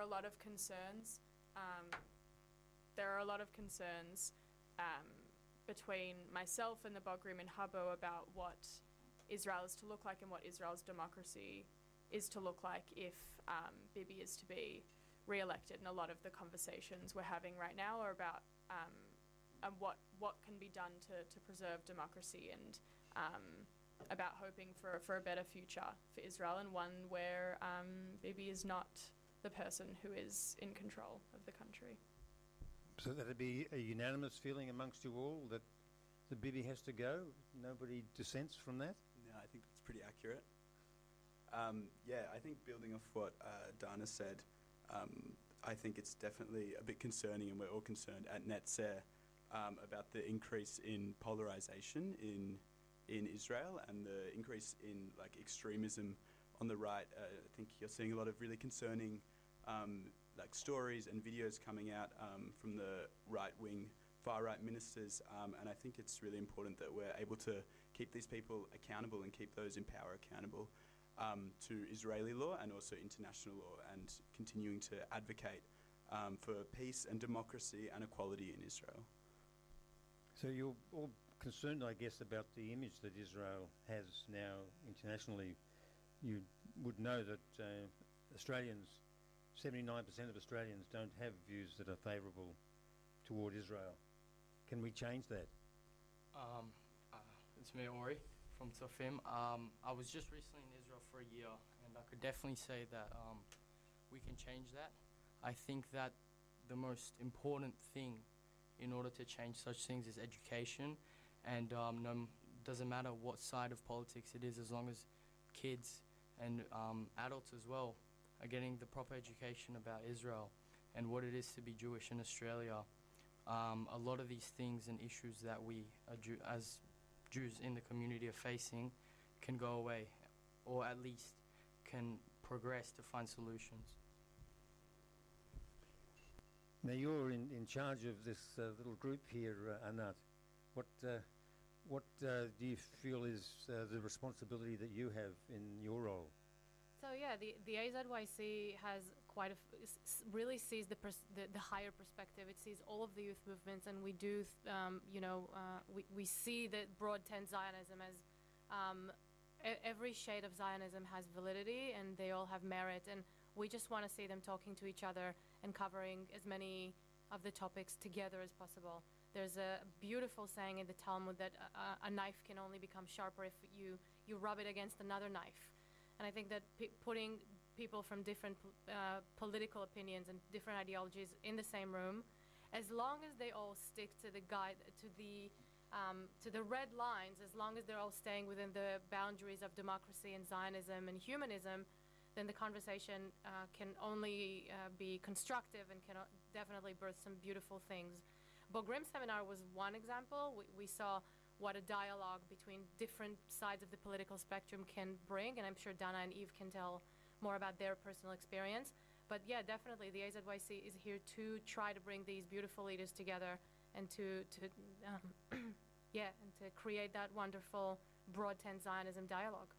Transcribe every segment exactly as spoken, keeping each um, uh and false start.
a lot of concerns. Um, there are a lot of concerns um, between myself and the Bogrim and Habbo about what Israel is to look like and what Israel's democracy is to look like if um, Bibi is to be re-elected. And a lot of the conversations we're having right now are about um, um, what what can be done to, to preserve democracy, and um, about hoping for, for a better future for Israel, and one where um, Bibi is not the person who is in control of the country. So that'd be a unanimous feeling amongst you all that the Bibi has to go? Nobody dissents from that? No, I think that's pretty accurate. Um, yeah, I think building off what uh, Dana said, um, I think it's definitely a bit concerning, and we're all concerned at Netzer um, about the increase in polarization in in Israel and the increase in like extremism on the right. Uh, I think you're seeing a lot of really concerning um, like stories and videos coming out um, from the right-wing, far-right ministers, um, and I think it's really important that we're able to keep these people accountable and keep those in power accountable um, to Israeli law and also international law, and continuing to advocate um, for peace and democracy and equality in Israel. So you're all concerned, I guess, about the image that Israel has now internationally. You would know that uh, Australians, seventy-nine percent of Australians don't have views that are favourable toward Israel. Can we change that? Um, uh, it's me, Ori, from Tzofim. Um, I was just recently in Israel for a year, and I could definitely say that um, we can change that. I think that the most important thing in order to change such things is education, and um, no, doesn't matter what side of politics it is, as long as kids and um, adults as well are getting the proper education about Israel and what it is to be Jewish in Australia. Um, a lot of these things and issues that we are Jew as Jews in the community are facing can go away, or at least can progress to find solutions. Now you're in, in charge of this uh, little group here, uh, Anat. What, uh, what uh, do you feel is uh, the responsibility that you have in your role? So yeah, the, the A Z Y C has quite a, f really sees the, pers the the higher perspective. It sees all of the youth movements, and we do, um, you know, uh, we, we see that broad tent Zionism as um, every shade of Zionism has validity, and they all have merit, and we just want to see them talking to each other and covering as many of the topics together as possible. There's a beautiful saying in the Talmud that a, a knife can only become sharper if you, you rub it against another knife. And I think that p putting people from different uh, political opinions and different ideologies in the same room, as long as they all stick to the guide, to the um, to the red lines, as long as they're all staying within the boundaries of democracy and Zionism and humanism, then the conversation uh, can only uh, be constructive and can definitely birth some beautiful things. Bogrim Seminar was one example. We, we saw what a dialogue between different sides of the political spectrum can bring, and I'm sure Dana and Eve can tell more about their personal experience. But yeah, definitely the A Z Y C is here to try to bring these beautiful leaders together and to, to um, yeah, and to create that wonderful broad tent Zionism dialogue.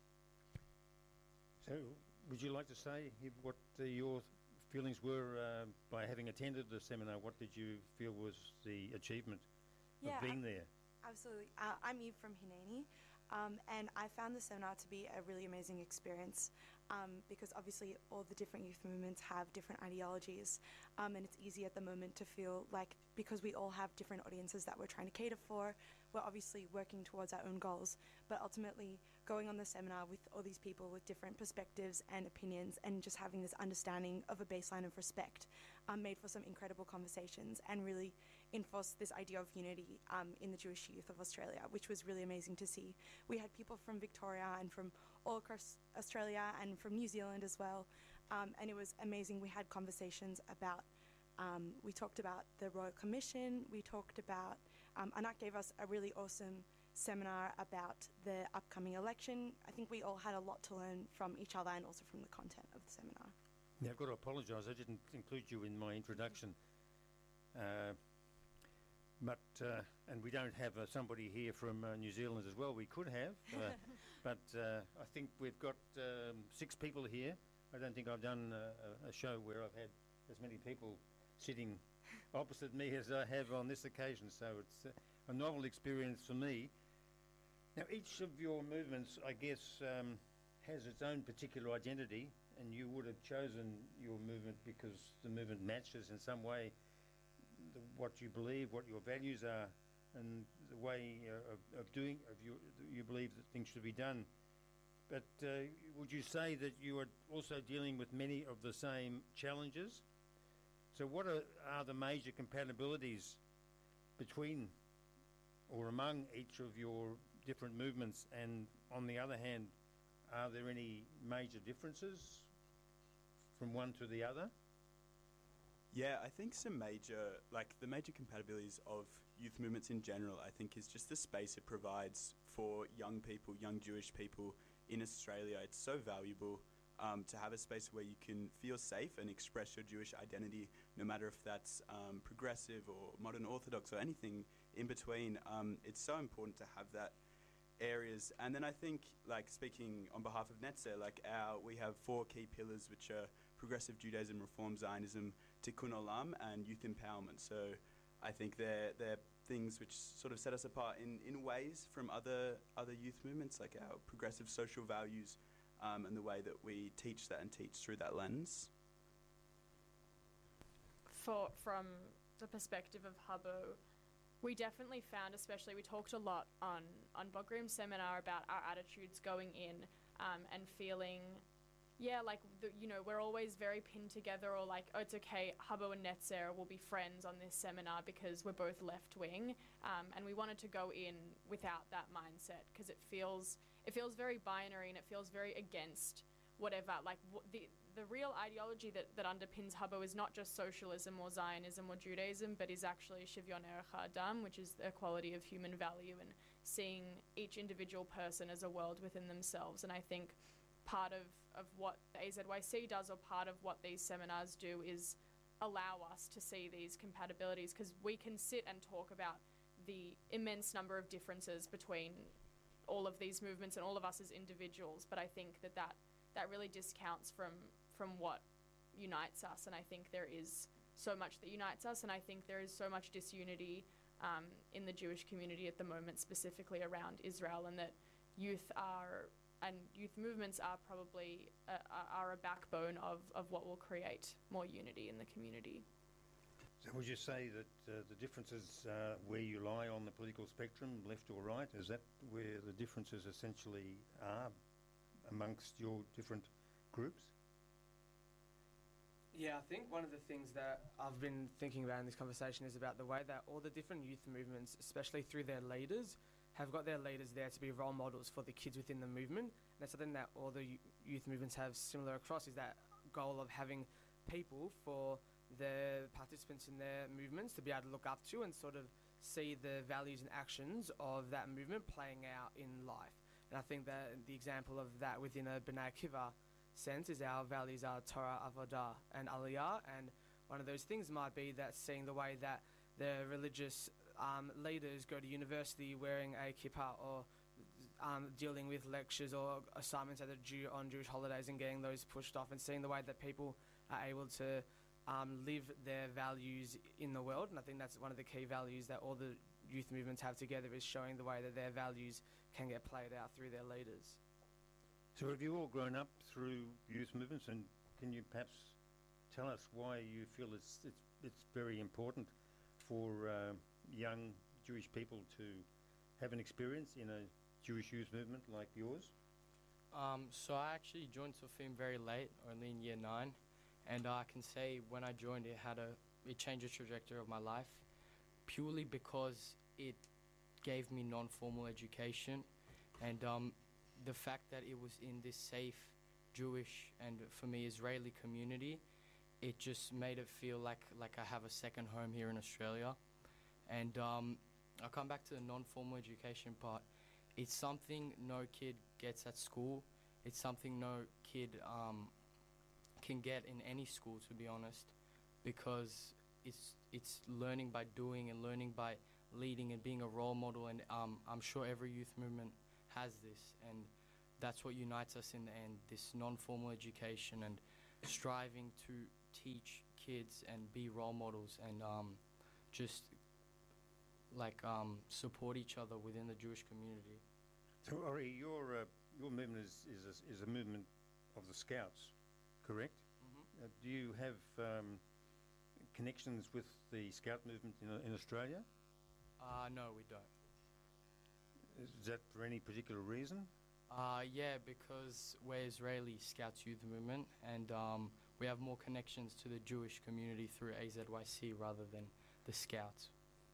So, would you like to say what uh, your feelings were uh, by having attended the seminar? What did you feel was the achievement yeah, of being ab there? Absolutely. Uh, I'm Eve from Hineni, um, and I found the seminar to be a really amazing experience um, because obviously all the different youth movements have different ideologies, um, and it's easy at the moment to feel like because we all have different audiences that we're trying to cater for, we're obviously working towards our own goals, but ultimately going on the seminar with all these people with different perspectives and opinions and just having this understanding of a baseline of respect um, made for some incredible conversations and really enforced this idea of unity um, in the Jewish youth of Australia, which was really amazing to see. We had people from Victoria and from all across Australia and from New Zealand as well, um, and it was amazing. We had conversations about Um, we talked about the Royal Commission, we talked about, um, Anat gave us a really awesome seminar about the upcoming election. I think we all had a lot to learn from each other and also from the content of the seminar. Now I've got to apologise, I didn't include you in my introduction. Uh, but, uh, and we don't have uh, somebody here from uh, New Zealand as well. We could have, uh, but uh, I think we've got um, six people here I don't think I've done a, a show where I've had as many people sitting opposite me as I have on this occasion, so it's a, a novel experience for me. Now, each of your movements, I guess, um, has its own particular identity, and you would have chosen your movement because the movement matches in some way the, what you believe, what your values are, and the way uh, of, of doing, of you, you believe that things should be done. But uh, would you say that you are also dealing with many of the same challenges? So what are, are the major compatibilities between or among each of your different movements, and on the other hand, are there any major differences from one to the other? Yeah, I think some major, like the major compatibilities of youth movements in general, I think is just the space it provides for young people, young Jewish people in Australia. It's so valuable um, to have a space where you can feel safe and express your Jewish identity, no matter if that's um, progressive or modern Orthodox or anything in between. Um, it's so important to have that areas. And then I think, like, speaking on behalf of Netzer, like our we have four key pillars, which are progressive Judaism, Reform Zionism, Tikkun Olam, and youth empowerment. So I think they're they're things which sort of set us apart in, in ways from other other youth movements, like our progressive social values, um, and the way that we teach that and teach through that lens. For from the perspective of Hubbo, we definitely found, especially we talked a lot on on Bogrim's seminar about our attitudes going in, um, and feeling, yeah, like, the, you know, we're always very pinned together, or like, oh, it's okay, Hubbo and Netzer will be friends on this seminar because we're both left wing, um, and we wanted to go in without that mindset, because it feels it feels very binary, and it feels very against whatever, like w- the the real ideology that, that underpins Hubbo is not just socialism or Zionism or Judaism, but is actually Shivyon Erech HaAdam, which is the equality of human value and seeing each individual person as a world within themselves. And I think part of, of what the A Z Y C does, or part of what these seminars do, is allow us to see these compatibilities, because we can sit and talk about the immense number of differences between all of these movements and all of us as individuals, but I think that that, that really discounts from from what unites us, and I think there is so much that unites us, and I think there is so much disunity um, in the Jewish community at the moment, specifically around Israel, and that youth are and youth movements are probably a, are a backbone of, of what will create more unity in the community. So would you say that uh, the differences uh, where you lie on the political spectrum, left or right, is that where the differences essentially are amongst your different groups? Yeah, I think one of the things that I've been thinking about in this conversation is about the way that all the different youth movements, especially through their leaders, have got their leaders there to be role models for the kids within the movement. And that's something that all the youth movements have similar across, is that goal of having people for the participants in their movements to be able to look up to and sort of see the values and actions of that movement playing out in life. And I think that the example of that within a B'nai Akiva sense is our values are Torah, Avodah and Aliyah, and one of those things might be that seeing the way that the religious um, leaders go to university wearing a kippah, or um, dealing with lectures or assignments that are due on Jewish holidays and getting those pushed off, and seeing the way that people are able to um, live their values in the world. And I think that's one of the key values that all the youth movements have together, is showing the way that their values can get played out through their leaders. So have you all grown up through youth movements, and can you perhaps tell us why you feel it's it's, it's very important for uh, young Jewish people to have an experience in a Jewish youth movement like yours? Um, so I actually joined Sofim very late, only in year nine, and I can say when I joined, it had a it changed the trajectory of my life, purely because it gave me non-formal education, and um, the fact that it was in this safe Jewish and, for me, Israeli community, it just made it feel like like I have a second home here in Australia. And um, I'll come back to the non-formal education part. It's something no kid gets at school. It's something no kid um, can get in any school, to be honest, because it's it's learning by doing and learning by leading and being a role model. And um, I'm sure every youth movement has this, and that's what unites us in the end, this non-formal education and striving to teach kids and be role models and um, just like um, support each other within the Jewish community. So, Ori, your uh, your movement is is a, is a movement of the Scouts, correct? Mm-hmm. Uh, do you have um, connections with the Scout movement in, in Australia? Uh, no, we don't. Is that for any particular reason? Uh, yeah, because we're Israeli Scouts Youth Movement, and um, we have more connections to the Jewish community through A Z Y C rather than the Scouts.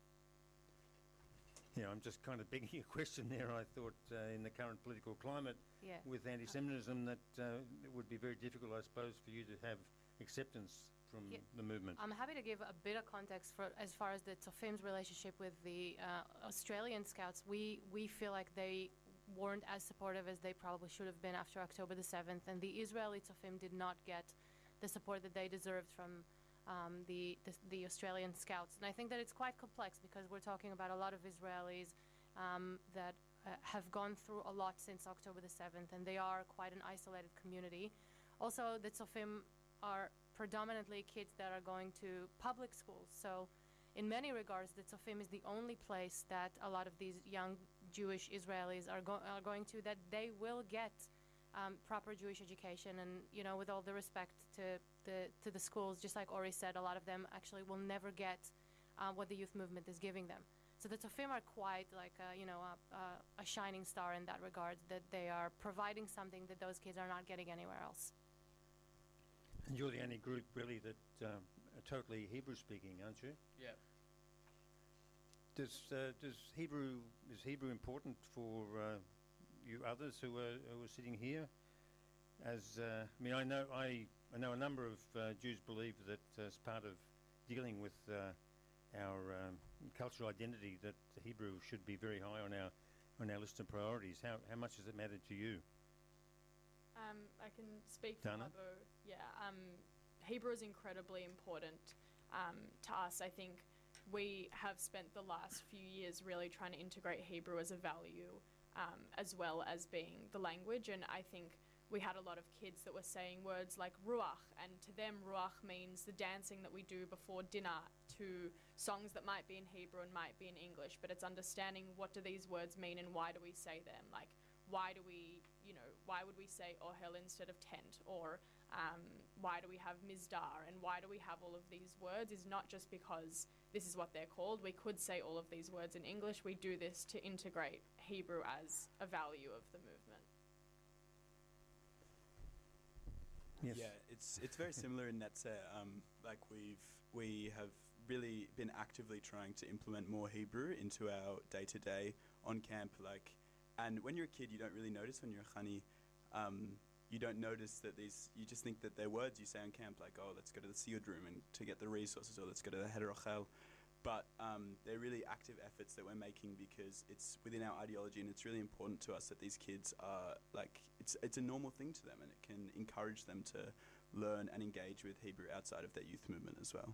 Yeah, I'm just kind of begging a question there. I thought uh, in the current political climate Yeah. with anti-Semitism that uh, it would be very difficult, I suppose, for you to have acceptance from Yeah. the movement. I'm happy to give a bit of context for as far as the Tzofim's relationship with the uh, Australian Scouts. We we feel like they weren't as supportive as they probably should have been after October the seventh, and the Israeli Tzofim did not get the support that they deserved from um, the, the the Australian Scouts. And I think that it's quite complex because we're talking about a lot of Israelis um, that uh, have gone through a lot since October the seventh, and they are quite an isolated community. Also, the Tzofim are predominantly kids that are going to public schools. So in many regards, the Tzofim is the only place that a lot of these young Jewish Israelis are, go- are going to that they will get um, proper Jewish education. And, you know, with all the respect to the, to the schools, just like Ori said, a lot of them actually will never get uh, what the youth movement is giving them. So the Tzofim are quite like, a, you know, a, a, a shining star in that regard, that they are providing something that those kids are not getting anywhere else. And you're the only group really that um, are totally Hebrew speaking, aren't you? Yeah. Does uh, does Hebrew is Hebrew important for uh, you others who are who are sitting here? As uh, I mean, I know I I know a number of uh, Jews believe that as part of dealing with uh, our um, cultural identity, that Hebrew should be very high on our on our list of priorities. How how much does it matter to you? Um, I can speak for Dana? Hubbo. Yeah, um, Hebrew is incredibly important um, to us. I think we have spent the last few years really trying to integrate Hebrew as a value um, as well as being the language. And I think we had a lot of kids that were saying words like ruach, and to them ruach means the dancing that we do before dinner to songs that might be in Hebrew and might be in English. But it's understanding what do these words mean and why do we say them? Like, why do we, you know, why would we say ohel instead of tent? Or um, why do we have mizdar? And why do we have all of these words is not just because this is what they're called. We could say all of these words in English. We do this to integrate Hebrew as a value of the movement. Yes. Yeah, it's it's very similar in Netzer. Um, like we've we have really been actively trying to implement more Hebrew into our day to day on camp. Like, and when you're a kid, you don't really notice. When you're a chani, um, you don't notice that these. You just think that they're words you say on camp, like, oh, let's go to the siyud room and to get the resources, or let's go to the heder ochel. But um, they're really active efforts that we're making because it's within our ideology, and it's really important to us that these kids are like it's it's a normal thing to them, and it can encourage them to learn and engage with Hebrew outside of their youth movement as well.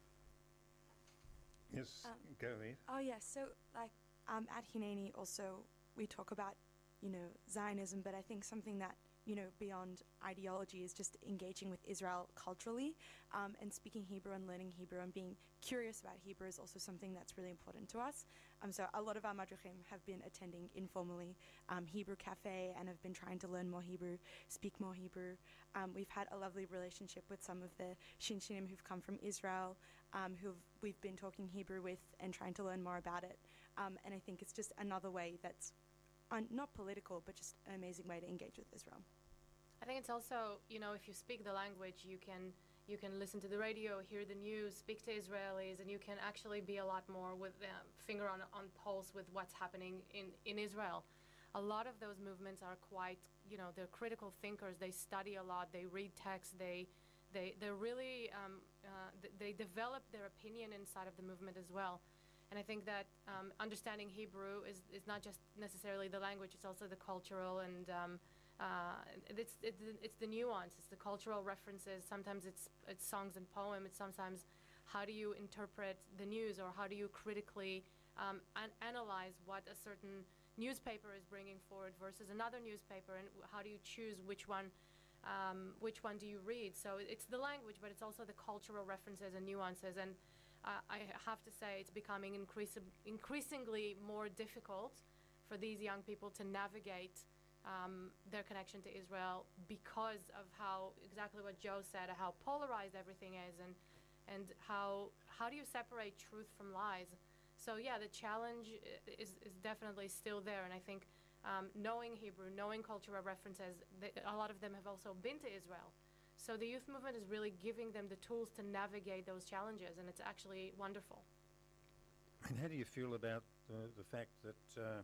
Yes, Um, go ahead. Oh yes, so like um, at Hineni also we talk about, you know, Zionism, but I think something that, you know, beyond ideology is just engaging with Israel culturally, um, and speaking Hebrew and learning Hebrew and being curious about Hebrew is also something that's really important to us. Um, so a lot of our madrichim have been attending informally um, Hebrew cafe and have been trying to learn more Hebrew, speak more Hebrew. Um, we've had a lovely relationship with some of the Shinshinim who've come from Israel, um, who we've been talking Hebrew with and trying to learn more about it. Um, and I think it's just another way that's un- not political, but just an amazing way to engage with Israel. I think it's also, you know, if you speak the language, you can you can listen to the radio, hear the news, speak to Israelis, and you can actually be a lot more with the finger on on pulse with what's happening in, in Israel. A lot of those movements are quite, you know, they're critical thinkers. They study a lot. They read texts. They they they're really um, uh, th- they develop their opinion inside of the movement as well. And I think that um, understanding Hebrew is, is not just necessarily the language; it's also the cultural and um, Uh, it's, it's it's the nuance, it's the cultural references. Sometimes it's it's songs and poem. It's sometimes how do you interpret the news, or how do you critically um, an- analyze what a certain newspaper is bringing forward versus another newspaper, and w- how do you choose which one, um, which one do you read? So it- it's the language, but it's also the cultural references and nuances. And uh, I have to say, it's becoming increas- increasingly more difficult for these young people to navigate um, their connection to Israel because of how, exactly what Joe said, how polarized everything is, and and how how do you separate truth from lies? So yeah, the challenge i- is, is definitely still there, and I think um, knowing Hebrew, knowing cultural references, th- a lot of them have also been to Israel. So the youth movement is really giving them the tools to navigate those challenges, and it's actually wonderful. And how do you feel about the, the fact that uh,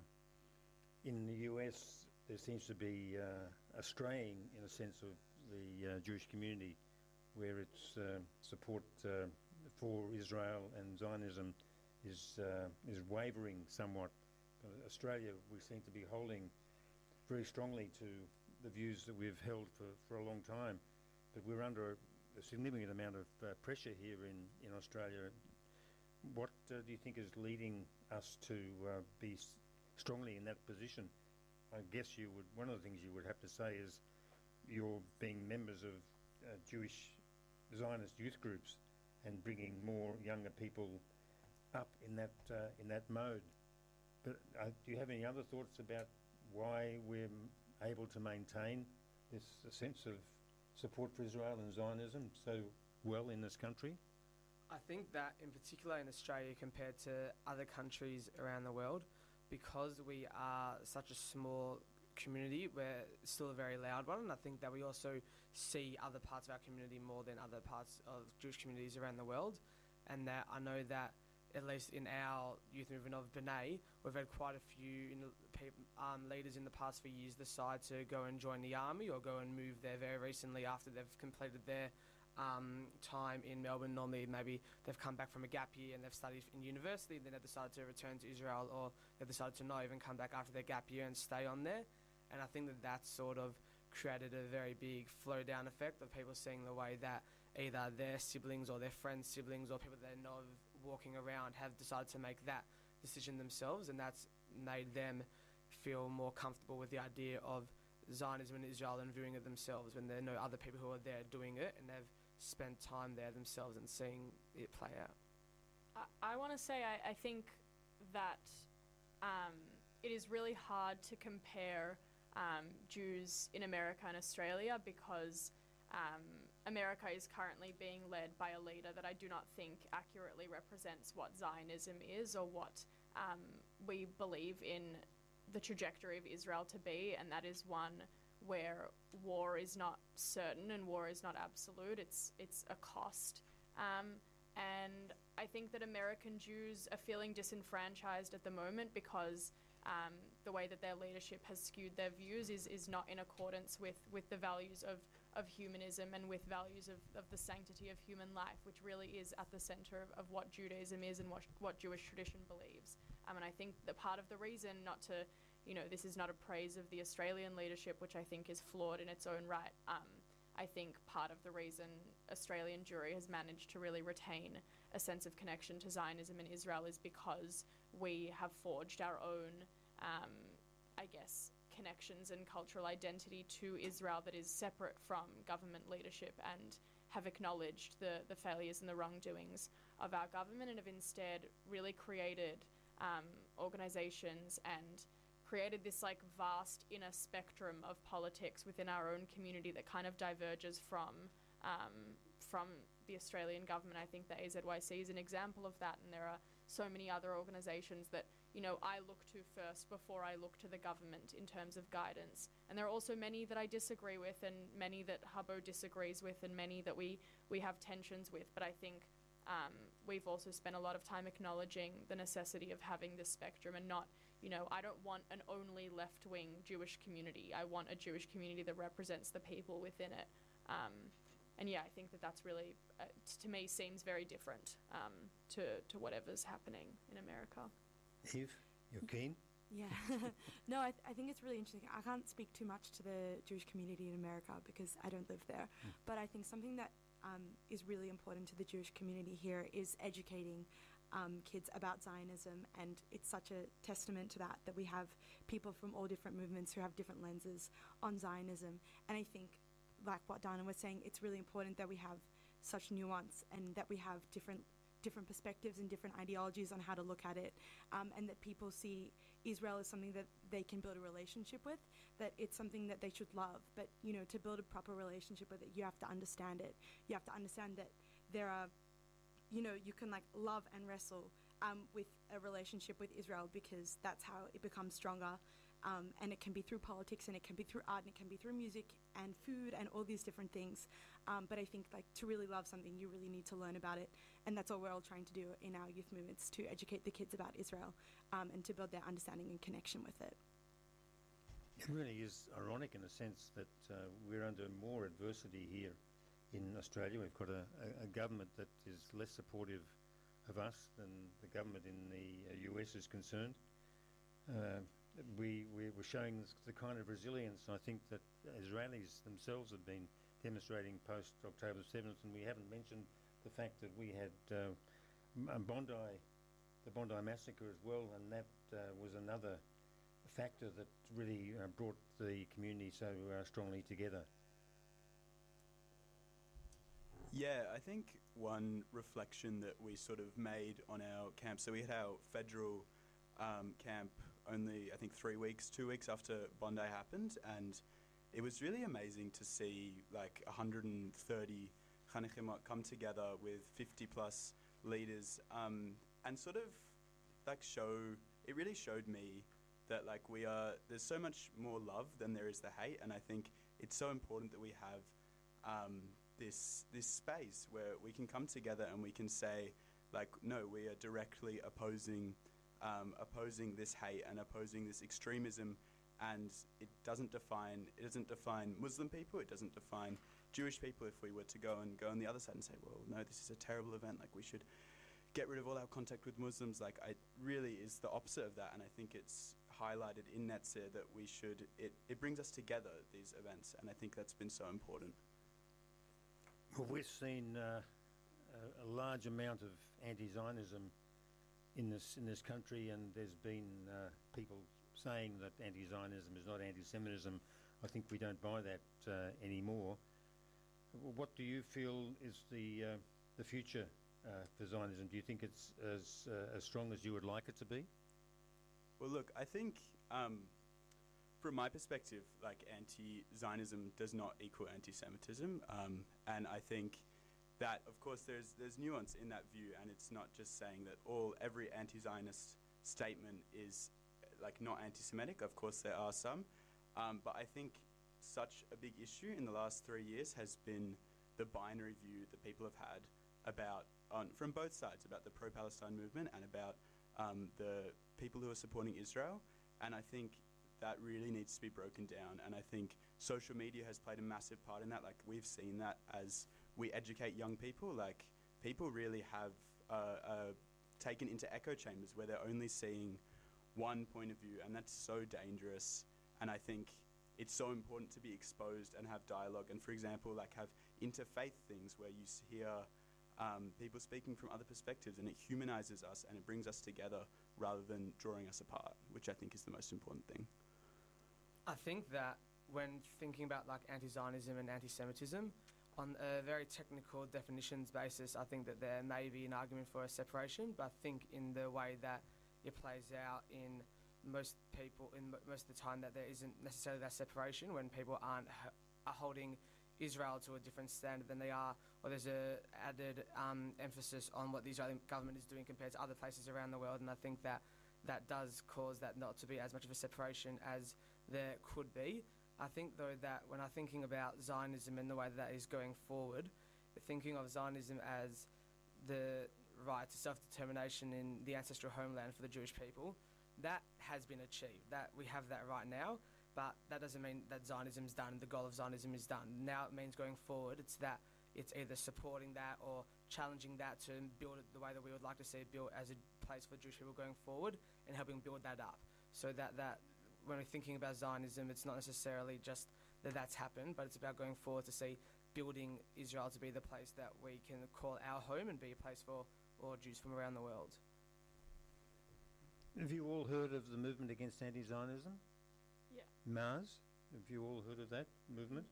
in the U S there seems to be uh, a straying, in a sense, of the uh, Jewish community, where its uh, support uh, for Israel and Zionism is uh, is wavering somewhat? Uh, Australia, we seem to be holding very strongly to the views that we've held for, for a long time, but we're under a, a significant amount of uh, pressure here in, in Australia. What uh, do you think is leading us to uh, be s- strongly in that position? I guess you would. One of the things you would have to say is you're being members of uh, Jewish Zionist youth groups and bringing more younger people up in that uh, in that mode. But uh, do you have any other thoughts about why we're m- able to maintain this uh, sense of support for Israel and Zionism so well in this country? I think that in particular in Australia compared to other countries around the world, because we are such a small community, we're still a very loud one, and I think that we also see other parts of our community more than other parts of Jewish communities around the world, and that I know that at least in our youth movement of B'nai, we've had quite a few in, peop um, leaders in the past few years decide to go and join the army or go and move there very recently after they've completed their um, time in Melbourne. Normally maybe they've come back from a gap year and they've studied in university, then they've decided to return to Israel, or they've decided to not even come back after their gap year and stay on there. And I think that that's sort of created a very big flow down effect of people seeing the way that either their siblings or their friends' siblings or people they know of walking around have decided to make that decision themselves, and that's made them feel more comfortable with the idea of Zionism in Israel and viewing it themselves when there are no other people who are there doing it and they've spent time there themselves and seeing it play out. I, I want to say I, I think that um, it is really hard to compare um, Jews in America and Australia because um, America is currently being led by a leader that I do not think accurately represents what Zionism is or what um, we believe in the trajectory of Israel to be, and that is one where war is not certain and war is not absolute. It's it's a cost. Um, and I think that American Jews are feeling disenfranchised at the moment because um, the way that their leadership has skewed their views is, is not in accordance with, with the values of, of humanism and with values of, of the sanctity of human life, which really is at the center of, of what Judaism is and what, what Jewish tradition believes. Um, and I think that part of the reason, not to, you know, this is not a praise of the Australian leadership, which I think is flawed in its own right. Um, I think part of the reason Australian Jewry has managed to really retain a sense of connection to Zionism in Israel is because we have forged our own, um, I guess, connections and cultural identity to Israel that is separate from government leadership and have acknowledged the, the failures and the wrongdoings of our government and have instead really created um, organizations and created this like vast inner spectrum of politics within our own community that kind of diverges from um, from the Australian government. I think the A Z Y C is an example of that, and there are so many other organisations that, you know, I look to first before I look to the government in terms of guidance. And there are also many that I disagree with, and many that Hubbo disagrees with, and many that we, we have tensions with. But I think um, we've also spent a lot of time acknowledging the necessity of having this spectrum and not, you know, I don't want an only left-wing Jewish community. I want a Jewish community that represents the people within it. Um, and yeah, I think that that's really, uh, t- to me, seems very different um, to, to whatever's happening in America. Eve, you're keen? Yeah. No, I, th- I think it's really interesting. I can't speak too much to the Jewish community in America because I don't live there. Mm. But I think something that um, is really important to the Jewish community here is educating um, kids about Zionism, and it's such a testament to that, that we have people from all different movements who have different lenses on Zionism. And I think, like what Dana was saying, it's really important that we have such nuance and that we have different different perspectives and different ideologies on how to look at it, um, and that people see Israel as something that they can build a relationship with, that it's something that they should love. But, you know, to build a proper relationship with it, you have to understand it. You have to understand that there are, you know, you can like love and wrestle um, with a relationship with Israel, because that's how it becomes stronger. Um, and it can be through politics, and it can be through art, and it can be through music and food and all these different things. Um, but I think, like, to really love something, you really need to learn about it. And that's all we're all trying to do in our youth movements, to educate the kids about Israel, um, and to build their understanding and connection with it. It really is ironic in a sense that uh, we're under more adversity here in Australia. We've got a, a, a government that is less supportive of us than the government in the uh, U S is concerned. Uh, we, we, we're showing this, the kind of resilience I think that Israelis themselves have been demonstrating post-October seventh, and we haven't mentioned the fact that we had uh, M- Bondi, the Bondi massacre as well, and that uh, was another factor that really uh, brought the community so uh, strongly together. Yeah, I think one reflection that we sort of made on our camp, so we had our federal um, camp only, I think, three weeks, two weeks after Bondi happened, and it was really amazing to see like one hundred thirty Chanechim come together with fifty plus leaders, um, and sort of like show, it really showed me that like we are, there's so much more love than there is the hate, and I think it's so important that we have um, this this space where we can come together and we can say, like, no, we are directly opposing um, opposing this hate and opposing this extremism, and it doesn't define it doesn't define Muslim people, it doesn't define Jewish people. If we were to go and go on the other side and say, well, no, this is a terrible event, like we should get rid of all our contact with Muslims, like it really is the opposite of that, and I think it's highlighted in Netzer that we should, it, it brings us together, these events, and I think that's been so important. Well, we've seen uh, a, a large amount of anti-Zionism in this in this country, and there's been uh, people saying that anti-Zionism is not anti-Semitism. I think we don't buy that uh, anymore. W- What do you feel is the uh, the future uh, for Zionism? Do you think it's as uh, as strong as you would like it to be? Well, look, I think um, from my perspective, like anti-Zionism does not equal anti-Semitism, um, and I think that, of course, there's there's nuance in that view, and it's not just saying that all every anti-Zionist statement is uh, like not anti-Semitic. Of course, there are some, um, but I think such a big issue in the last three years has been the binary view that people have had about on from both sides about the pro-Palestine movement and about um, the people who are supporting Israel, and I think that really needs to be broken down, and I think social media has played a massive part in that. Like, we've seen that as we educate young people, like people really have uh, uh, taken into echo chambers where they're only seeing one point of view, and that's so dangerous, and I think it's so important to be exposed and have dialogue, and for example, like have interfaith things where you s- hear um, people speaking from other perspectives, and it humanizes us and it brings us together rather than drawing us apart, which I think is the most important thing. I think that when thinking about like anti-Zionism and anti-Semitism, on a very technical definitions basis, I think that there may be an argument for a separation, but I think in the way that it plays out in most people, in mo- most of the time, that there isn't necessarily that separation when people aren't h- are holding Israel to a different standard than they are, or there's a added um, emphasis on what the Israeli government is doing compared to other places around the world, and I think that that does cause that not to be as much of a separation as there could be. I think, though, that when I'm thinking about Zionism and the way that is going forward, thinking of Zionism as the right to self-determination in the ancestral homeland for the Jewish people, that has been achieved. That we have that right now, but that doesn't mean that Zionism is done, the goal of Zionism is done. Now it means going forward, it's that it's either supporting that or challenging that to build it the way that we would like to see it built as a place for Jewish people going forward, and helping build that up. So that, that when we're thinking about Zionism, it's not necessarily just that that's happened, but it's about going forward to see building Israel to be the place that we can call our home and be a place for all Jews from around the world. Have you all heard of the movement against anti-Zionism? Yeah. Mars? Have you all heard of that movement?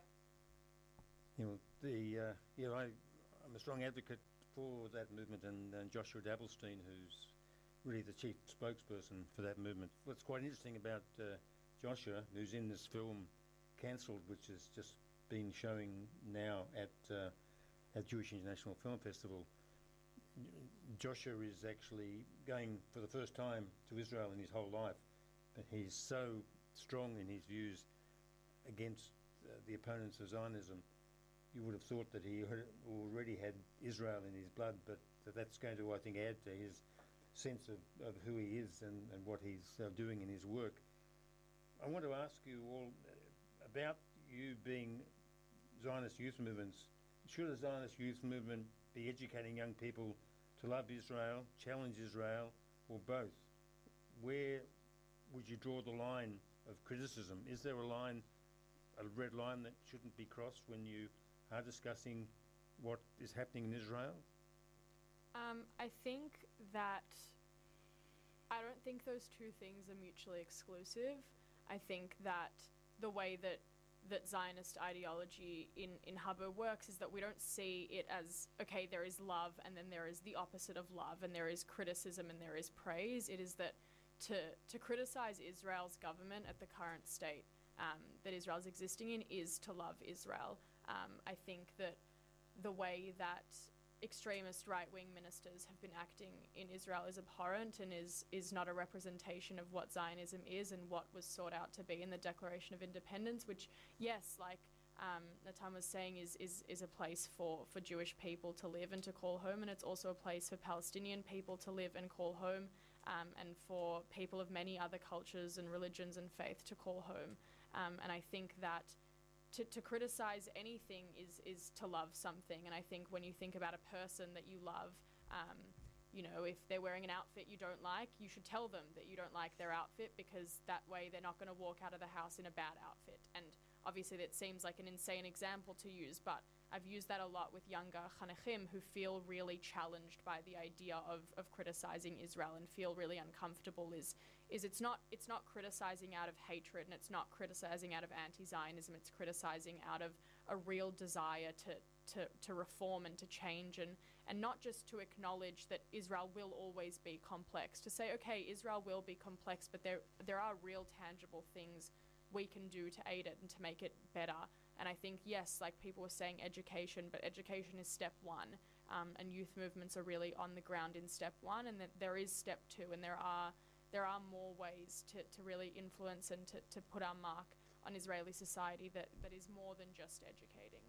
You know, the, uh, yeah, I, I'm a strong advocate for that movement, and, and Joshua Dabblestein, who's really the chief spokesperson for that movement. What's quite interesting about uh, Joshua, who's in this film Cancelled, which has just been showing now at uh, at Jewish International Film Festival, Joshua is actually going for the first time to Israel in his whole life, but he's so strong in his views against uh, the opponents of Zionism. You would have thought that he had already had Israel in his blood, but that that's going to, I think, add to his sense of, of who he is and, and what he's uh, doing in his work. I want to ask you all uh, about you being Zionist youth movements. Should a Zionist youth movement be educating young people to love Israel, challenge Israel, or both? Where would you draw the line of criticism? Is there a line, a red line that shouldn't be crossed when you are discussing what is happening in Israel? Um, I think that I don't think those two things are mutually exclusive. I think that the way that that Zionist ideology in, in Habbo works is that we don't see it as, okay, there is love and then there is the opposite of love and there is criticism and there is praise. It is that to, to criticize Israel's government at the current state um, that Israel's existing in is to love Israel. Um, I think that the way that extremist right-wing ministers have been acting in Israel is abhorrent and is is not a representation of what Zionism is and what was sought out to be in the Declaration of Independence, which, yes, like um, Natan was saying, is, is, is a place for, for Jewish people to live and to call home, and it's also a place for Palestinian people to live and call home, um, and for people of many other cultures and religions and faith to call home. Um, and I think that To, to criticize anything is is to love something, and I think when you think about a person that you love, um, you know, if they're wearing an outfit you don't like, you should tell them that you don't like their outfit, because that way they're not going to walk out of the house in a bad outfit. And obviously that seems like an insane example to use, but I've used that a lot with younger chanechim who feel really challenged by the idea of, of criticizing Israel and feel really uncomfortable. Is is it's not it's not criticizing out of hatred, and it's not criticizing out of anti-Zionism. It's criticizing out of a real desire to to to reform and to change, and and not just to acknowledge that Israel will always be complex. To say, okay, Israel will be complex, but there there are real tangible things we can do to aid it and to make it better. And I think, yes, like people were saying, education, but education is step one. Um, and youth movements are really on the ground in step one, and that there is step two, and there are there are more ways to, to really influence and to, to put our mark on Israeli society that, that is more than just educating.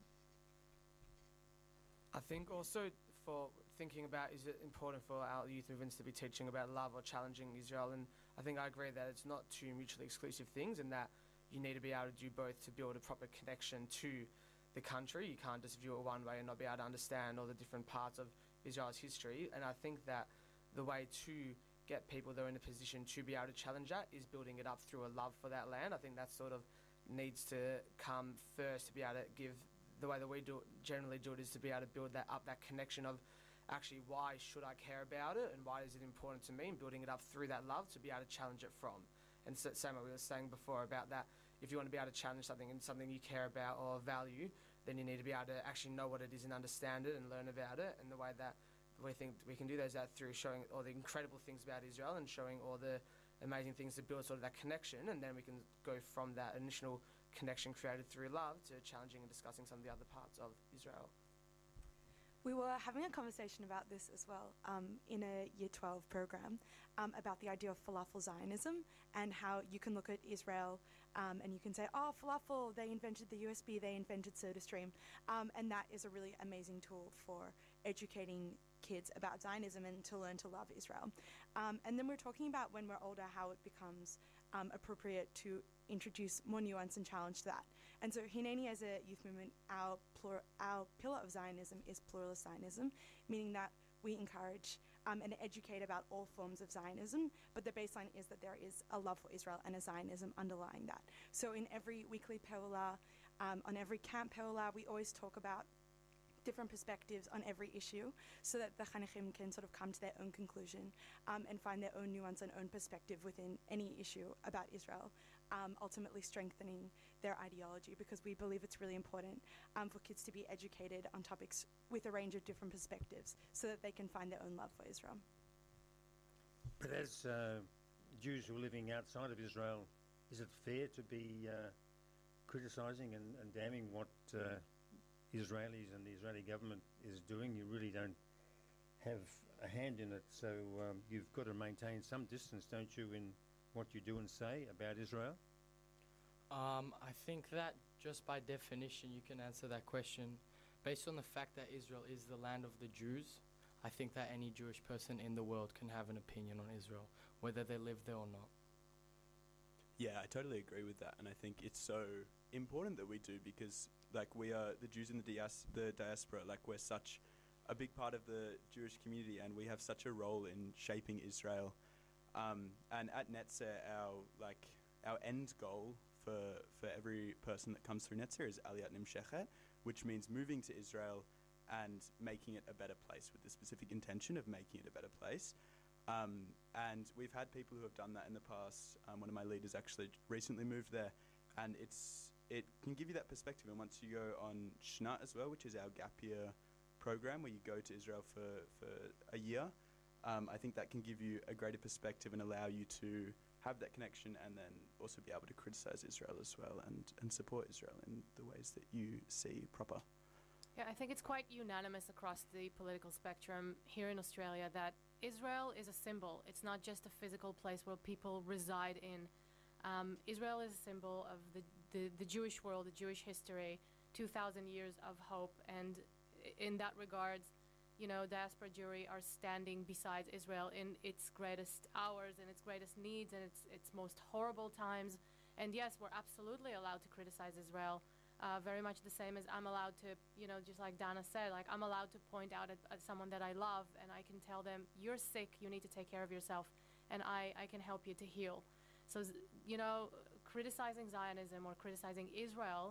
I think also for thinking about, is it important for our youth movements to be teaching about love or challenging Israel? And I think I agree that it's not two mutually exclusive things, and that you need to be able to do both to build a proper connection to the country. You can't just view it one way and not be able to understand all the different parts of Israel's history. And I think that the way to get people that are in a position to be able to challenge that is building it up through a love for that land. I think that sort of needs to come first to be able to give, the way that we do it, generally do it, is to be able to build that up, that connection of actually why should I care about it and why is it important to me, and building it up through that love to be able to challenge it from. And so, same what we were saying before about that, if you want to be able to challenge something and something you care about or value, then you need to be able to actually know what it is and understand it and learn about it. And the way that we think we can do those that through showing all the incredible things about Israel and showing all the amazing things to build sort of that connection, and then we can go from that initial connection created through love to challenging and discussing some of the other parts of Israel. We were having a conversation about this as well um, in a Year twelve program um, about the idea of falafel Zionism, and how you can look at Israel um, and you can say, oh, falafel, they invented the U S B, they invented SodaStream, um, and that is a really amazing tool for educating kids about Zionism and to learn to love Israel. Um, and then we're talking about when we're older how it becomes um, appropriate to introduce more nuance and challenge that. And so Hineni, as a youth movement, our, plur- our pillar of Zionism is pluralist Zionism, meaning that we encourage um, and educate about all forms of Zionism, but the baseline is that there is a love for Israel and a Zionism underlying that. So in every weekly Pehula, Um, on every Camp Peola, we always talk about different perspectives on every issue so that the Chanechim can sort of come to their own conclusion um, and find their own nuance and own perspective within any issue about Israel, um, ultimately strengthening their ideology, because we believe it's really important um, for kids to be educated on topics with a range of different perspectives so that they can find their own love for Israel. But as uh, Jews who are living outside of Israel, is it fair to be uh, criticising and, and damning what uh, Israelis and the Israeli government is doing? You really don't have a hand in it, so um, you've got to maintain some distance, don't you, in what you do and say about Israel? Um, I think that just by definition you can answer that question. Based on the fact that Israel is the land of the Jews, I think that any Jewish person in the world can have an opinion on Israel, whether they live there or not. Yeah, I totally agree with that, and I think it's so important that we do, because like we are the Jews in the, dias- the diaspora, like we're such a big part of the Jewish community, and we have such a role in shaping Israel. Um, and at Netzer, our like our end goal for for every person that comes through Netzer is Aliyat Nimshechet, which means moving to Israel and making it a better place, with the specific intention of making it a better place. Um, and we've had people who have done that in the past. Um, one of my leaders actually recently moved there, and it's it can give you that perspective. And once you go on Shnat as well, which is our gap year program where you go to Israel for, for a year, um, I think that can give you a greater perspective and allow you to have that connection, and then also be able to criticize Israel as well, and, and support Israel in the ways that you see proper. Yeah, I think it's quite unanimous across the political spectrum here in Australia that Israel is a symbol. It's not just a physical place where people reside in. Um, Israel is a symbol of the, the, the Jewish world, the Jewish history, two thousand years of hope. And in that regards, you know, diaspora Jewry are standing beside Israel in its greatest hours and its greatest needs and its, its most horrible times. And yes, we're absolutely allowed to criticize Israel. Uh, very much the same as I'm allowed to, you know, just like Dana said, like I'm allowed to point out at, at someone that I love, and I can tell them, you're sick, you need to take care of yourself, and I, I can help you to heal. So, you know, criticizing Zionism or criticizing Israel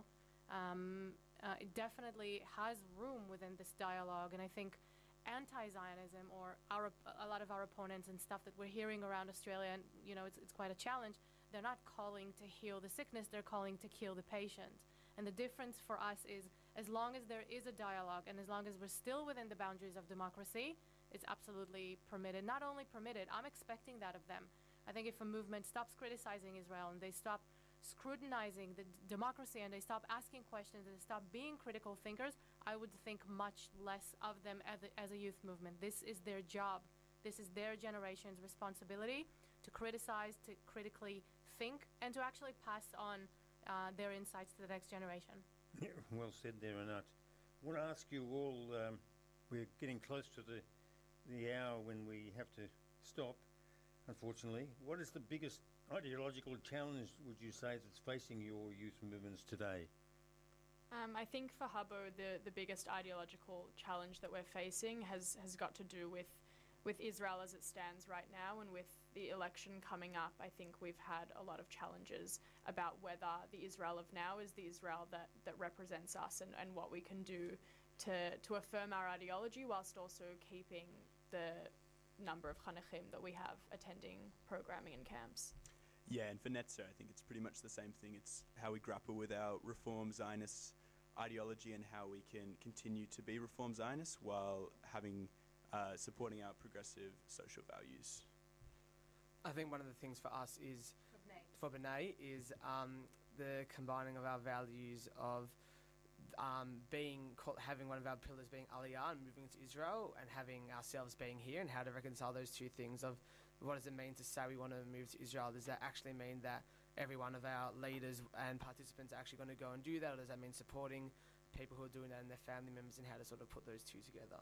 um, uh, it definitely has room within this dialogue, and I think anti-Zionism, or our, a lot of our opponents and stuff that we're hearing around Australia, and, you know, it's, it's quite a challenge, they're not calling to heal the sickness, they're calling to kill the patient. And the difference for us is, as long as there is a dialogue and as long as we're still within the boundaries of democracy, it's absolutely permitted. Not only permitted, I'm expecting that of them. I think if a movement stops criticizing Israel and they stop scrutinizing the d- democracy and they stop asking questions and stop being critical thinkers, I would think much less of them as a, as a youth movement. This is their job. This is their generation's responsibility to criticize, to critically think, and to actually pass on Uh, their insights to the next generation. Yeah, well said there, Anat. I want to ask you all, um, we're getting close to the, the hour when we have to stop, unfortunately. What is the biggest ideological challenge, would you say, that's facing your youth movements today? Um, I think for Hubbo, the, the biggest ideological challenge that we're facing has, has got to do with, with Israel as it stands right now, and with the election coming up. I think we've had a lot of challenges about whether the Israel of now is the Israel that, that represents us, and, and what we can do to, to affirm our ideology whilst also keeping the number of Chanechim that we have attending programming and camps. Yeah, and for Netzer, I think it's pretty much the same thing. It's how we grapple with our Reform Zionist ideology and how we can continue to be Reform Zionists while having uh, supporting our progressive social values. I think one of the things for us is, for B'nai, is um, the combining of our values of um, being, call, having one of our pillars being Aliyah and moving to Israel, and having ourselves being here, and how to reconcile those two things of what does it mean to say we want to move to Israel? Does that actually mean that every one of our leaders and participants are actually going to go and do that, or does that mean supporting people who are doing that and their family members, and how to sort of put those two together?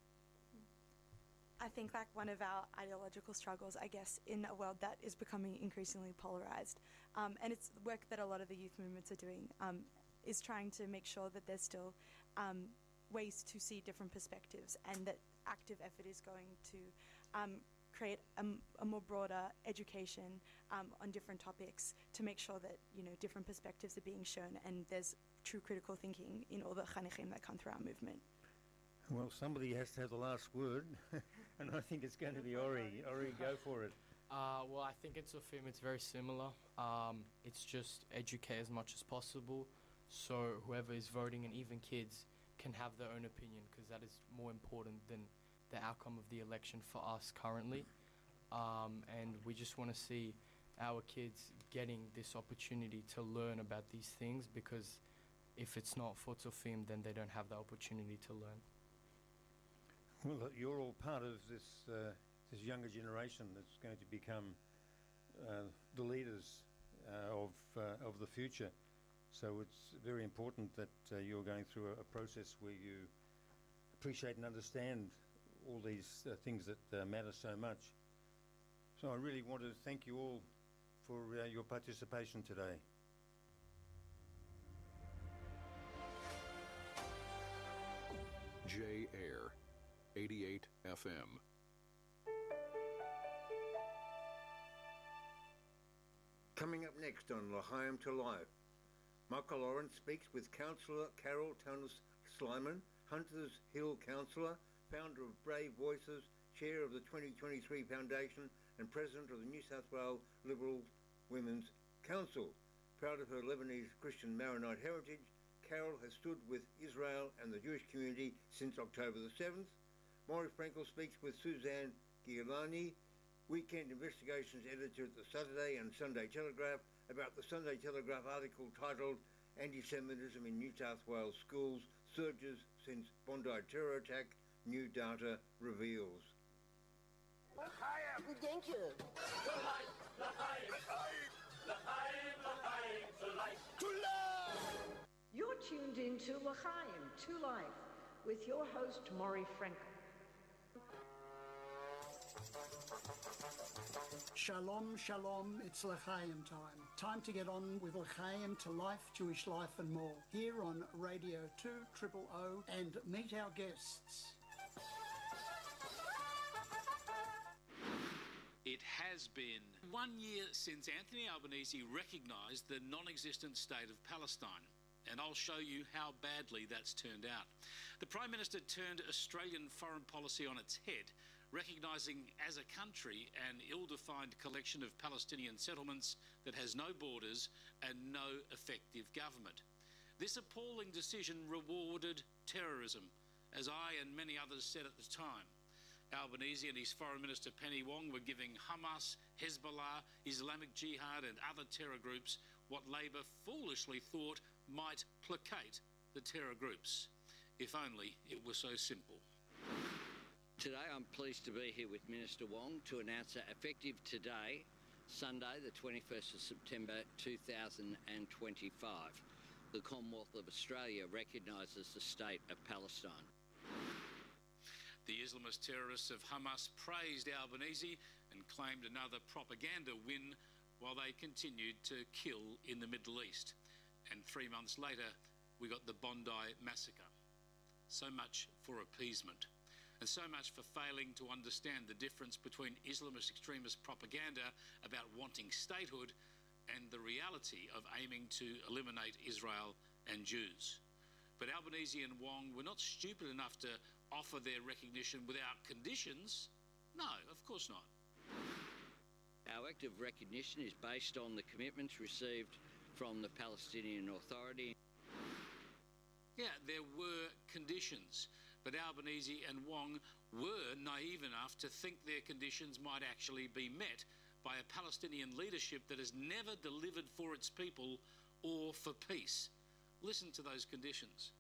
I think like one of our ideological struggles, I guess, in a world that is becoming increasingly polarized, um, and it's work that a lot of the youth movements are doing, um, is trying to make sure that there's still um, ways to see different perspectives, and that active effort is going to um, create a, m- a more broader education um, on different topics to make sure that, you know, different perspectives are being shown and there's true critical thinking in all the Chanechim that come through our movement. Well, somebody has to have the last word, and I think it's going to be Ori. Ori, go for it. Uh, well, I think in Sofim it's very similar. Um, it's just educate as much as possible, so whoever is voting and even kids can have their own opinion, because that is more important than the outcome of the election for us currently. Um, and we just want to see our kids getting this opportunity to learn about these things, because if it's not for Sofim, then they don't have the opportunity to learn. Well, you're all part of this uh, this younger generation that's going to become uh, the leaders uh, of uh, of the future. So it's very important that uh, you're going through a, a process where you appreciate and understand all these uh, things that uh, matter so much. So I really want to thank you all for uh, your participation today. J Air, eighty-eight F M. Coming up next on L'Chaim to Life, Michael Lawrence speaks with Councillor Carol Tunis Slyman, Hunters Hill Councillor, founder of Brave Voices, chair of the twenty twenty-three Foundation and president of the New South Wales Liberal Women's Council. Proud of her Lebanese Christian Maronite heritage, Carol has stood with Israel and the Jewish community since October the seventh. Maury Frankel speaks with Suzanne Giolani, Weekend Investigations editor at the Saturday and Sunday Telegraph, about the Sunday Telegraph article titled Anti-Semitism in New South Wales Schools Surges Since Bondi Terror Attack, New Data Reveals. Thank you. You're tuned into L'Chaim to Life with your host, Maury Frankel. Shalom, shalom, it's L'Chaim time. Time to get on with L'Chaim to Life, Jewish Life and more. Here on Radio two triple O and meet our guests. It has been one year since Anthony Albanese recognised the non-existent state of Palestine, and I'll show you how badly that's turned out. The Prime Minister turned Australian foreign policy on its head, recognising as a country an ill-defined collection of Palestinian settlements that has no borders and no effective government. This appalling decision rewarded terrorism, as I and many others said at the time. Albanese and his Foreign Minister Penny Wong were giving Hamas, Hezbollah, Islamic Jihad and other terror groups what Labor foolishly thought might placate the terror groups. If only it were so simple. Today I'm pleased to be here with Minister Wong to announce that effective today, Sunday the twenty-first of September two thousand twenty-five, the Commonwealth of Australia recognises the state of Palestine. The Islamist terrorists of Hamas praised Albanese and claimed another propaganda win while they continued to kill in the Middle East. And three months later, we got the Bondi massacre. So much for appeasement, and so much for failing to understand the difference between Islamist extremist propaganda about wanting statehood and the reality of aiming to eliminate Israel and Jews. But Albanese and Wong were not stupid enough to offer their recognition without conditions. No, of course not. Our act of recognition is based on the commitments received from the Palestinian Authority. Yeah, there were conditions, but Albanese and Wong were naive enough to think their conditions might actually be met by a Palestinian leadership that has never delivered for its people or for peace. Listen to those conditions.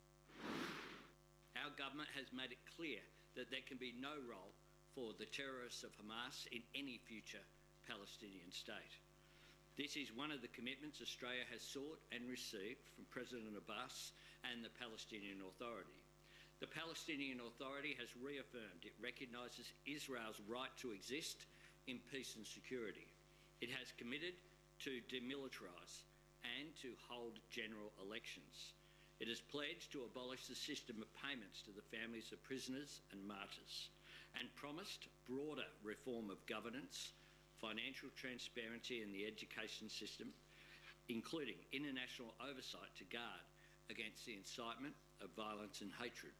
Our government has made it clear that there can be no role for the terrorists of Hamas in any future Palestinian state. This is one of the commitments Australia has sought and received from President Abbas and the Palestinian Authority. The Palestinian Authority has reaffirmed it recognises Israel's right to exist in peace and security. It has committed to demilitarise and to hold general elections. It has pledged to abolish the system of payments to the families of prisoners and martyrs. and promised broader reform of governance, financial transparency in the education system, including international oversight to guard against the incitement of violence and hatred.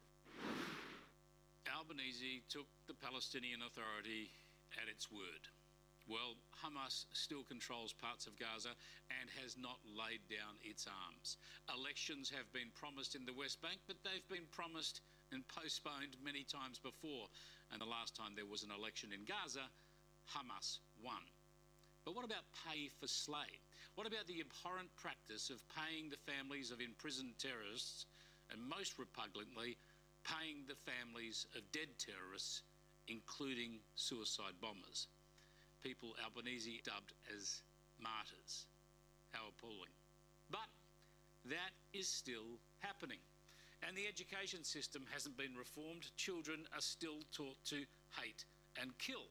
Albanese took the Palestinian Authority at its word. Well, Hamas still controls parts of Gaza and has not laid down its arms. Elections have been promised in the West Bank, but they've been promised and postponed many times before. And the last time there was an election in Gaza, Hamas won. But what about pay for slay? What about the abhorrent practice of paying the families of imprisoned terrorists, and most repugnantly, paying the families of dead terrorists, including suicide bombers? People Albanese dubbed as martyrs. How appalling. But that is still happening. And the education system hasn't been reformed. Children are still taught to hate and kill.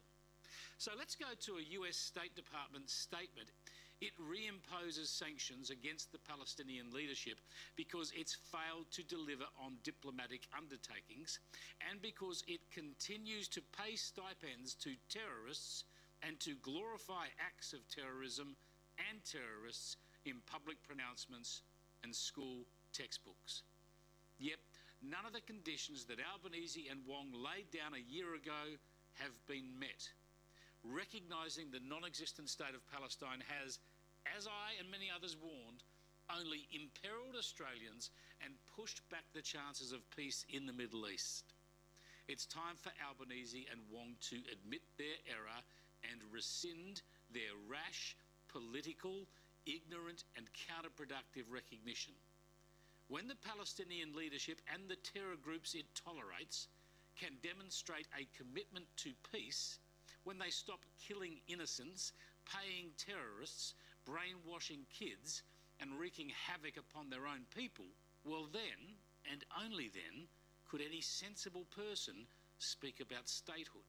So let's go to a U S State Department statement. It reimposes sanctions against the Palestinian leadership because it's failed to deliver on diplomatic undertakings and because it continues to pay stipends to terrorists and to glorify acts of terrorism and terrorists in public pronouncements and school textbooks. Yep, none of the conditions that Albanese and Wong laid down a year ago have been met. Recognising the non-existent state of Palestine has, as I and many others warned, only imperiled Australians and pushed back the chances of peace in the Middle East. It's time for Albanese and Wong to admit their error and rescind their rash, political, ignorant and counterproductive recognition. When the Palestinian leadership and the terror groups it tolerates can demonstrate a commitment to peace, when they stop killing innocents, paying terrorists, brainwashing kids and wreaking havoc upon their own people, well then, and only then, could any sensible person speak about statehood.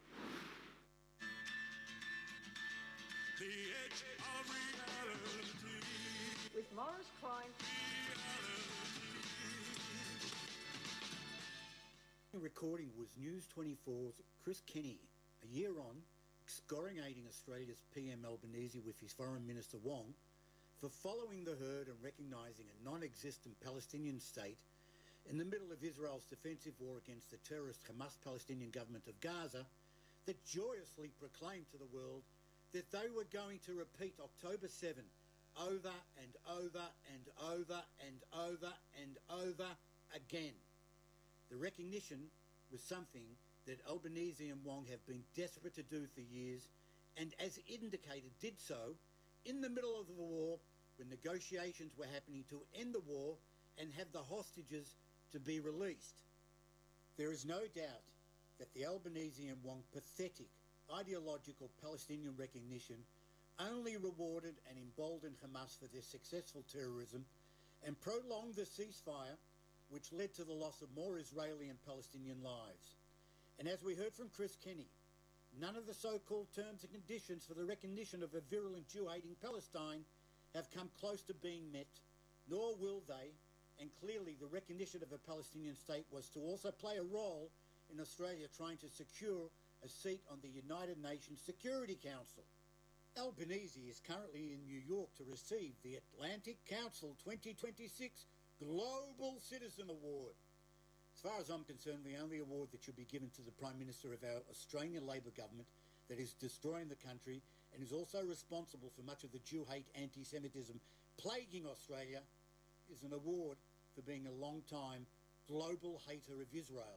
The edge of reality. With Morris Klein. The recording was News twenty-four's Chris Kenny, a year on, excoriating Australia's P M Albanese with his Foreign Minister Wong for following the herd and recognising a non-existent Palestinian state in the middle of Israel's defensive war against the terrorist Hamas Palestinian government of Gaza that joyously proclaimed to the world that they were going to repeat October seventh over and over and over and over and over again. The recognition was something that Albanese and Wong have been desperate to do for years, and as indicated, did so in the middle of the war when negotiations were happening to end the war and have the hostages to be released. There is no doubt that the Albanese and Wong pathetic ideological Palestinian recognition only rewarded and emboldened Hamas for their successful terrorism and prolonged the ceasefire, which led to the loss of more Israeli and Palestinian lives. And as we heard from Chris Kenny, none of the so-called terms and conditions for the recognition of a virulent Jew-hating Palestine have come close to being met, nor will they, and clearly the recognition of a Palestinian state was to also play a role in Australia trying to secure a seat on the United Nations Security Council. Albanese is currently in New York to receive the Atlantic Council twenty twenty-six Global Citizen Award. As far as I'm concerned, the only award that should be given to the Prime Minister of our Australian Labor government that is destroying the country and is also responsible for much of the Jew-hate anti-Semitism plaguing Australia is an award for being a long-time global hater of Israel.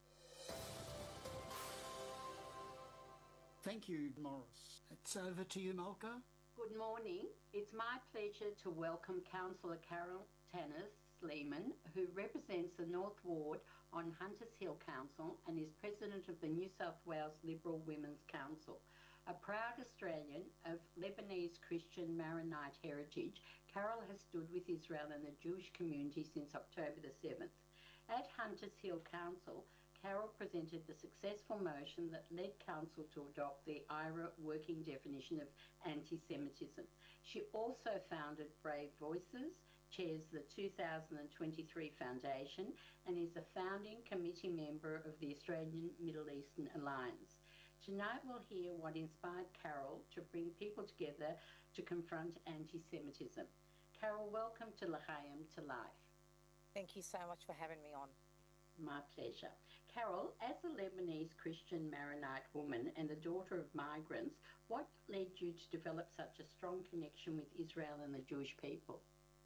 Thank you, Morris. It's over to you, Malka. Good morning. It's my pleasure to welcome Councillor Carol Tanner-Sleeman, who represents the North Ward on Hunters Hill Council and is President of the New South Wales Liberal Women's Council. A proud Australian of Lebanese Christian Maronite heritage, Carol has stood with Israel and the Jewish community since October the seventh. At Hunters Hill Council, Carol presented the successful motion that led Council to adopt the I R A working definition of anti-Semitism. She also founded Brave Voices chairs the two thousand twenty-three Foundation and is a founding committee member of the Australian Middle Eastern Alliance. Tonight we'll hear what inspired Carol to bring people together to confront anti-Semitism. Carol, welcome to L'chaim to Life. Thank you so much for having me on. My pleasure. Carol, as a Lebanese Christian Maronite woman and the daughter of migrants, what led you to develop such a strong connection with Israel and the Jewish people?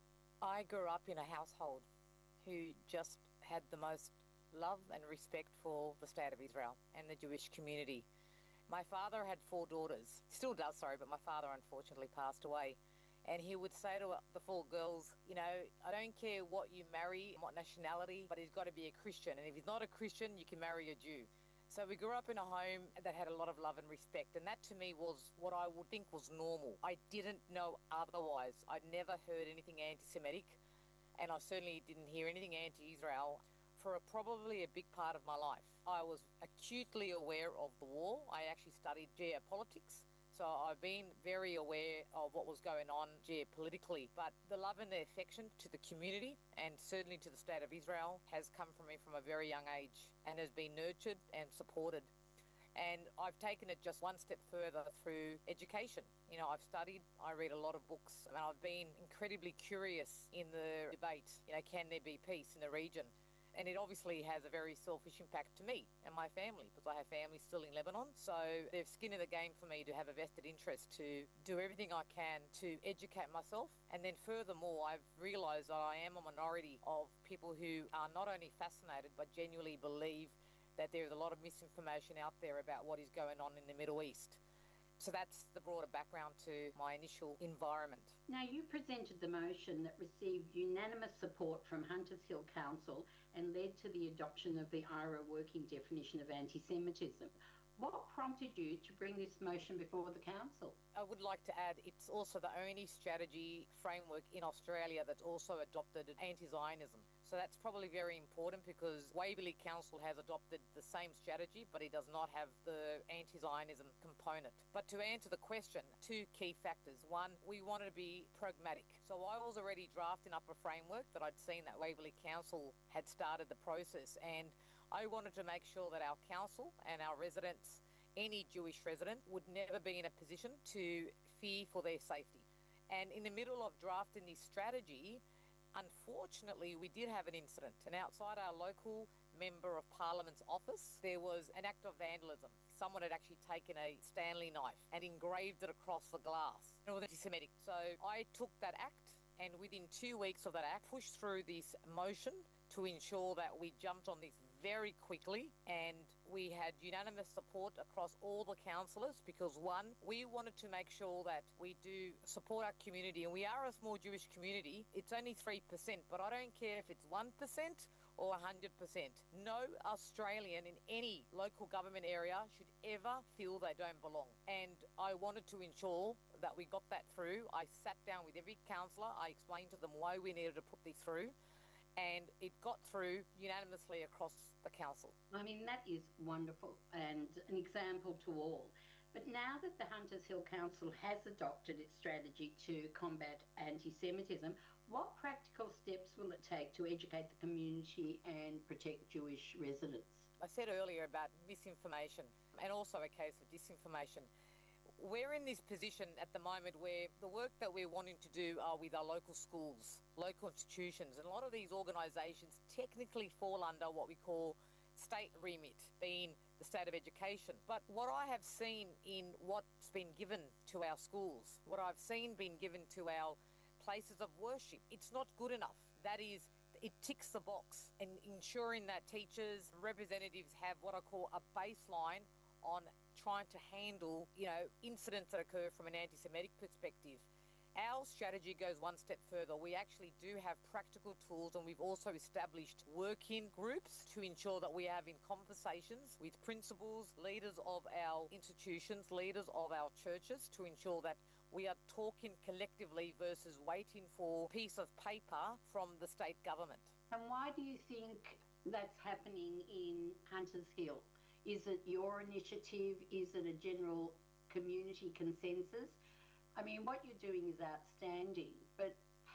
I grew up in a household who just had the most love and respect for the State of Israel and the Jewish community. My father had four daughters, still does, sorry, but my father unfortunately passed away. And he would say to the four girls, you know, I don't care what you marry, what nationality, but he's got to be a Christian. And if he's not a Christian, you can marry a Jew. So we grew up in a home that had a lot of love and respect. And that to me was what I would think was normal. I didn't know otherwise. I'd never heard anything anti-Semitic. And I certainly didn't hear anything anti-Israel for a, probably a big part of my life. I was acutely aware of the war. I actually studied geopolitics. So I've been very aware of what was going on geopolitically. But the love and the affection to the community and certainly to the State of Israel has come from me from a very young age and has been nurtured and supported. And I've taken it just one step further through education. You know, I've studied, I read a lot of books, and I've been incredibly curious in the debate, you know, can there be peace in the region? And it obviously has a very selfish impact to me and my family because I have family still in Lebanon. So there's skin in the game for me to have a vested interest to do everything I can to educate myself. And then furthermore, I've realised that I am a minority of people who are not only fascinated but genuinely believe that there is a lot of misinformation out there about what is going on in the Middle East. So that's the broader background to my initial environment. Now, you presented the motion that received unanimous support from Hunters Hill Council and led to the adoption of the I R A working definition of anti-Semitism. What prompted you to bring this motion before the council? I would like to add it's also the only strategy framework in Australia that's also adopted anti-Zionism. So that's probably very important because Waverley Council has adopted the same strategy, but it does not have the anti-Zionism component. But to answer the question, two key factors. One, we wanted to be pragmatic. So I was already drafting up a framework that I'd seen that Waverley Council had started the process, and I wanted to make sure that our council and our residents, any Jewish resident, would never be in a position to fear for their safety. And in the middle of drafting this strategy, unfortunately, we did have an incident. And outside our local Member of Parliament's office, there was an act of vandalism. Someone had actually taken a Stanley knife and engraved it across the glass. It was anti-Semitic. So I took that act, and within two weeks of that act, pushed through this motion to ensure that we jumped on this very quickly, and we had unanimous support across all the councillors because, one, we wanted to make sure that we do support our community, and we are a small Jewish community. It's only three percent, but I don't care if it's one percent or one hundred percent. No Australian in any local government area should ever feel they don't belong. And I wanted to ensure that we got that through. I sat down with every councillor. I explained to them why we needed to put this through, and it got through unanimously across the council. I mean, that is wonderful and an example to all. But now that the Hunters Hill Council has adopted its strategy to combat anti-Semitism, what practical steps will it take to educate the community and protect Jewish residents? I said earlier about misinformation and also a case of disinformation. We're in this position at the moment where the work that we're wanting to do are with our local schools, local institutions, and a lot of these organisations technically fall under what we call state remit, being the state of education. But what I have seen in what's been given to our schools, what I've seen being given to our places of worship, it's not good enough. That is, it ticks the box in ensuring that teachers, representatives have what I call a baseline on trying to handle, you know, incidents that occur from an anti-Semitic perspective. Our strategy goes one step further. We actually do have practical tools, and we've also established working groups to ensure that we are having conversations with principals, leaders of our institutions, leaders of our churches, to ensure that we are talking collectively versus waiting for a piece of paper from the state government. And why do you think that's happening in Hunters Hill? Is it your initiative? Is it a general community consensus? I mean, what you're doing is outstanding, but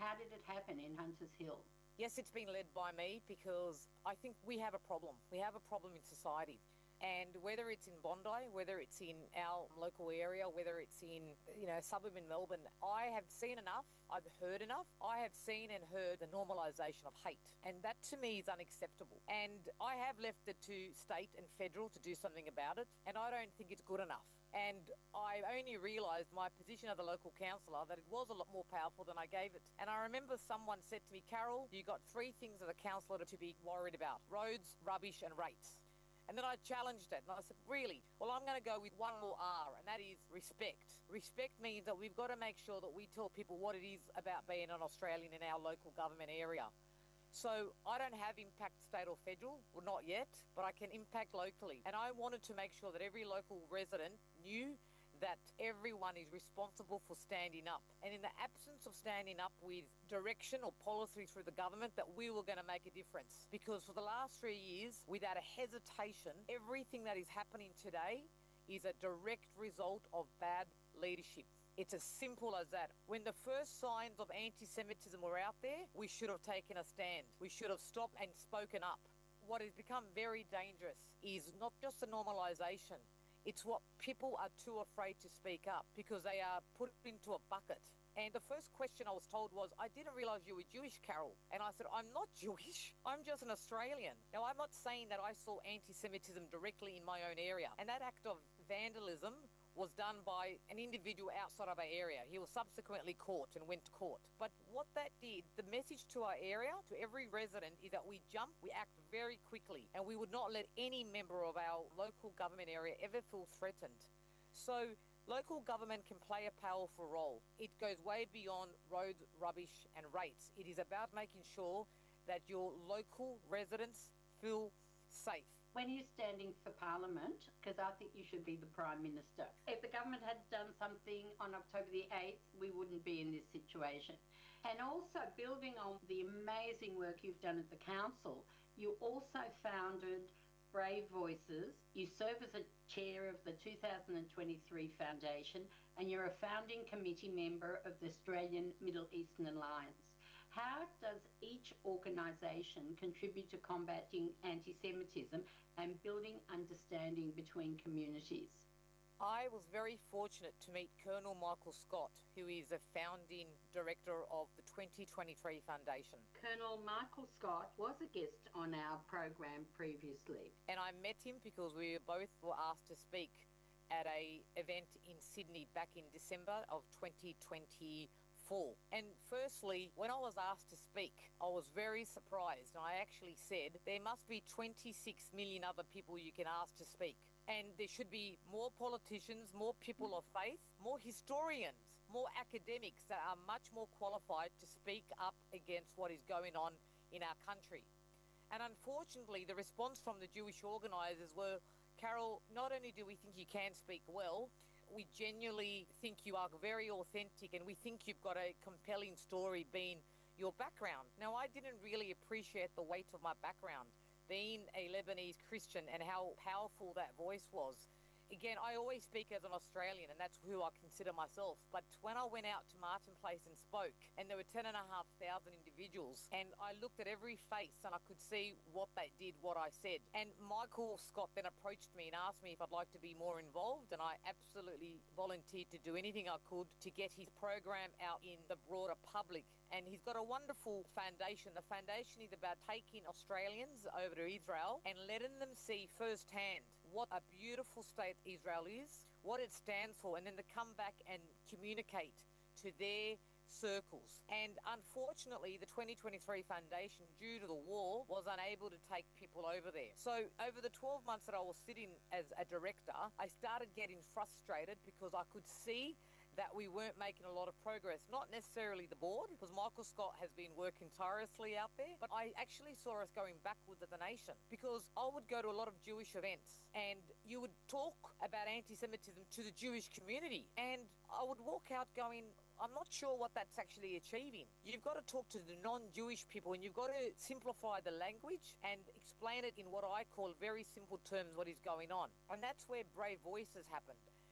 How did it happen in Hunters Hill? Yes, it's been led by me because I think we have a problem. We have a problem in society. And whether it's in Bondi, whether it's in our local area, whether it's in, you know, a suburb in Melbourne, I have seen enough, I've heard enough. I have seen and heard the normalisation of hate. And that to me is unacceptable. And I have left it to state and federal to do something about it. And I don't think it's good enough. And I only realised my position as a local councillor that it was a lot more powerful than I gave it. And I remember someone said to me, Carol, you got three things as a councillor to be worried about: roads, rubbish and rates. And then I challenged it and I said, really? Well, I'm going to go with one more R, and that is respect. Respect means that we've got to make sure that we tell people what it is about being an Australian in our local government area. So I don't have impact state or federal, well, not yet, but I can impact locally. And I wanted to make sure that every local resident knew that everyone is responsible for standing up. And in the absence of standing up with direction or policy through the government, that we were going to make a difference. Because for the last three years, without a hesitation, everything that is happening today is a direct result of bad leadership. It's as simple as that. When the first signs of anti-Semitism were out there, we should have taken a stand. We should have stopped and spoken up. What has become very dangerous is not just the normalisation, it's what people are too afraid to speak up because they are put into a bucket. And the first question I was told was, I didn't realise you were Jewish, Carol. And I said, I'm not Jewish. I'm just an Australian. Now, I'm not saying that I saw anti-Semitism directly in my own area. And that act of vandalism was done by an individual outside of our area. He was subsequently caught and went to court. But what that did, the message to our area, to every resident, is that we jump, we act very quickly, and we would not let any member of our local government area ever feel threatened. So local government can play a powerful role. It goes way beyond roads, rubbish and rates. It is about making sure that your local residents feel safe. When you're standing for Parliament, because I think you should be the Prime Minister. If the government had done something on October the eighth, we wouldn't be in this situation. And also, building on the amazing work you've done at the council, you also founded Brave Voices. You serve as a chair of the two thousand twenty-three Foundation, and you're a founding committee member of the Australian Middle Eastern Alliance. How does each organisation contribute to combating anti-Semitism and building understanding between communities? I was very fortunate to meet Colonel Michael Scott, who is a founding director of the twenty twenty-three Foundation. Colonel Michael Scott was a guest on our program previously. And I met him because we both were asked to speak at a event in Sydney back in December of twenty twenty-four. And firstly, when I was asked to speak, I was very surprised. And I actually said, there must be twenty-six million other people you can ask to speak. And there should be more politicians, more people of faith, more historians, more academics that are much more qualified to speak up against what is going on in our country. And unfortunately, the response from the Jewish organisers were, Carol, not only do we think you can speak well, we genuinely think you are very authentic and we think you've got a compelling story being your background. Now, I didn't really appreciate the weight of my background, being a Lebanese Christian, and how powerful that voice was. Again, I always speak as an Australian, and that's who I consider myself. But when I went out to Martin Place and spoke, and there were ten and a half thousand individuals, and I looked at every face and I could see what they did, what I said. And Michael Scott then approached me and asked me if I'd like to be more involved, and I absolutely volunteered to do anything I could to get his program out in the broader public. And he's got a wonderful foundation. The foundation is about taking Australians over to Israel and letting them see firsthand what a beautiful state Israel is, what it stands for, and then to come back and communicate to their circles. And unfortunately, the twenty twenty-three Foundation, due to the war, was unable to take people over there. So over the twelve months that I was sitting as a director, I started getting frustrated because I could see that we weren't making a lot of progress. Not necessarily the board, because Michael Scott has been working tirelessly out there, but I actually saw us going backwards as a nation, because I would go to a lot of Jewish events and you would talk about anti-Semitism to the Jewish community, and I would walk out going, I'm not sure what that's actually achieving. You've got to talk to the non-Jewish people, and you've got to simplify the language and explain it in what I call very simple terms what is going on. And that's where Brave Voices happened.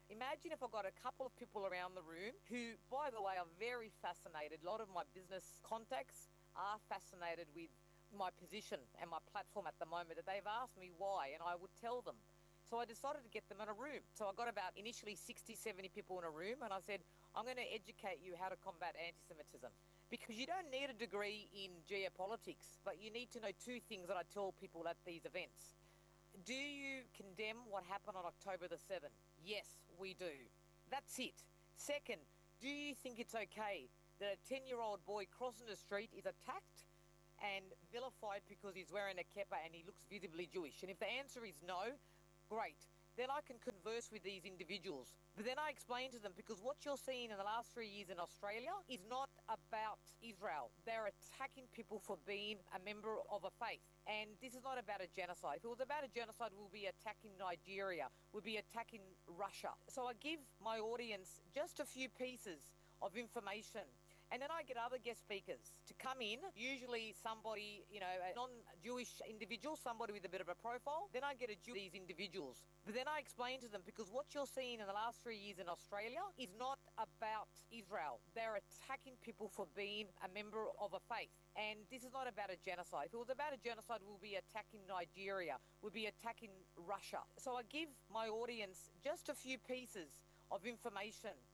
Imagine if I got a couple of people around the room who, by the way, are very fascinated. A lot of my business contacts are fascinated with my position and my platform at the moment. They've asked me why, and I would tell them. So I decided to get them in a room. So I got about initially sixty, seventy people in a room, and I said, I'm going to educate you how to combat anti-Semitism. Because you don't need a degree in geopolitics, but you need to know two things that I tell people at these events. Do you condemn what happened on October the seventh? Yes, we do. That's it. Second, do you think it's okay that a ten-year-old boy crossing the street is attacked and vilified because he's wearing a kippah and he looks visibly Jewish? And if the answer is no, great. Then I can converse with these individuals. But then I explain to them, because what you're seeing in the last three years in Australia is not about Israel. They're attacking people for being a member of a faith. And this is not about a genocide. If it was about a genocide, we'll be attacking Nigeria. We'll be attacking Russia. So I give my audience just a few pieces of information. And then I get other guest speakers to come in, usually somebody, you know, a non-Jewish individual, somebody with a bit of a profile. Then I get a Jew- these individuals. But then I explain to them, because what you're seeing in the last three years in Australia is not about Israel. They're attacking people for being a member of a faith. And this is not about a genocide. If it was about a genocide, we'll be attacking Nigeria. We'll be attacking Russia. So I give my audience just a few pieces of information.